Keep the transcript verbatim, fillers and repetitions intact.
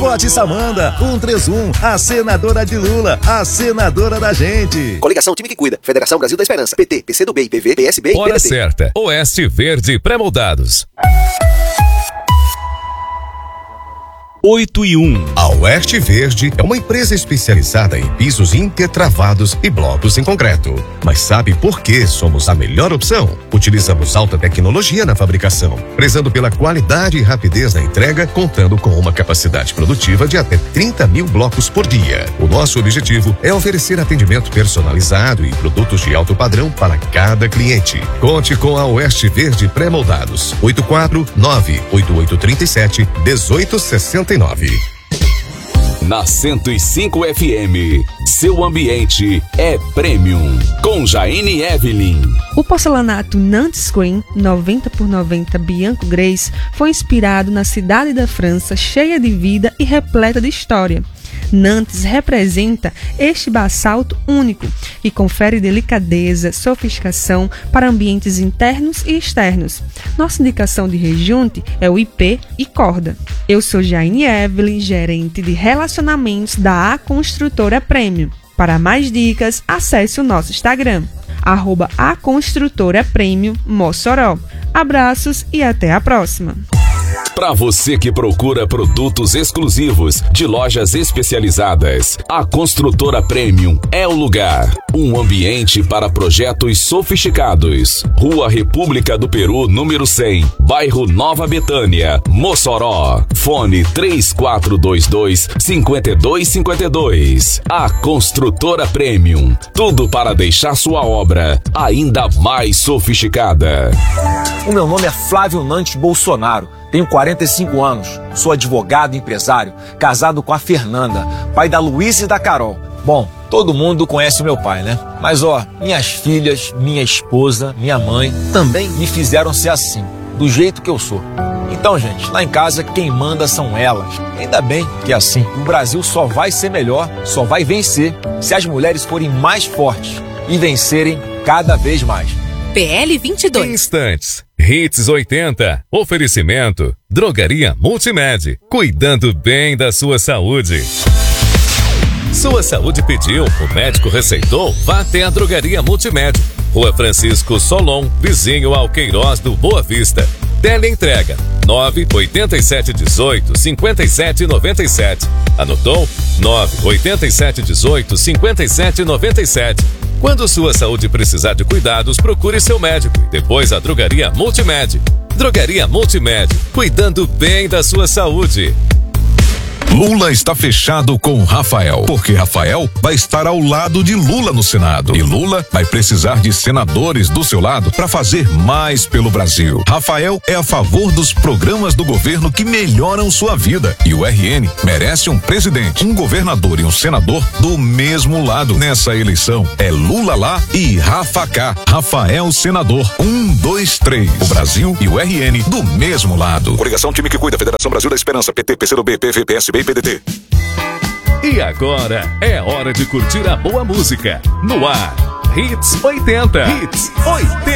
Vote Samanda, um três um, a senadora de Lula, a senadora da gente. Coligação Time que Cuida, Federação Brasil da Esperança, P T, P C do B, P V, P S B e Hora P D T. certa, Oeste Verde pré-moldados. oito e um. A Oeste Verde é uma empresa especializada em pisos intertravados e blocos em concreto. Mas sabe por que somos a melhor opção? Utilizamos alta tecnologia na fabricação, prezando pela qualidade e rapidez na entrega, contando com uma capacidade produtiva de até trinta mil blocos por dia. O nosso objetivo é oferecer atendimento personalizado e produtos de alto padrão para cada cliente. Conte com a Oeste Verde pré-moldados. oito quatro nove oito oito três sete um oito seis nove. Na cento e cinco F M, seu ambiente é premium. Com Jaine Evelyn. O porcelanato Nantes Queen noventa por noventa Bianco Grace foi inspirado na cidade da França, cheia de vida e repleta de história. Nantes representa este basalto único, que confere delicadeza, sofisticação para ambientes internos e externos. Nossa indicação de rejunte é o I P e corda. Eu sou Jaine Evelyn, gerente de relacionamentos da A Construtora Premium. Para mais dicas, acesse o nosso Instagram, arroba A Construtora Premium Mossoró. Abraços e até a próxima! Para você que procura produtos exclusivos de lojas especializadas, a Construtora Premium é o lugar. Um ambiente para projetos sofisticados. Rua República do Peru, número cem, bairro Nova Betânia, Mossoró. Fone três quatro dois dois, cinco dois cinco dois. A Construtora Premium. Tudo para deixar sua obra ainda mais sofisticada. O meu nome é Flávio Nantes Bolsonaro. Tenho quarenta e cinco anos, sou advogado e empresário, casado com a Fernanda, pai da Luísa e da Carol. Bom, todo mundo conhece meu pai, né? Mas ó, minhas filhas, minha esposa, minha mãe também me fizeram ser assim, do jeito que eu sou. Então, gente, lá em casa quem manda são elas. Ainda bem que é assim. O Brasil só vai ser melhor, só vai vencer se as mulheres forem mais fortes e vencerem cada vez mais. P L vinte e dois. Instantes. Hits oitenta. Oferecimento. Drogaria Multimed. Cuidando bem da sua saúde. Sua saúde pediu, o médico receitou, vá até a Drogaria Multimed. Rua Francisco Solon, vizinho ao Queiroz do Boa Vista. Teleentrega nove oito sete um oito, cinco sete nove sete. Anotou? nove oito sete um oito, cinco sete nove sete. Quando sua saúde precisar de cuidados, procure seu médico e depois a Drogaria Multimed. Drogaria Multimed, cuidando bem da sua saúde. Lula está fechado com Rafael, porque Rafael vai estar ao lado de Lula no Senado. E Lula vai precisar de senadores do seu lado para fazer mais pelo Brasil. Rafael é a favor dos programas do governo que melhoram sua vida. E o R N merece um presidente, um governador e um senador do mesmo lado. Nessa eleição é Lula lá e Rafa cá. Rafael senador. Um, dois, três. O Brasil e o R N do mesmo lado. Coligação Time que Cuida, Federação Brasil da Esperança, P T, P C do B, P V, P S B e P D T. E agora é hora de curtir a boa música. No ar, Hits oitenta. Hits oitenta.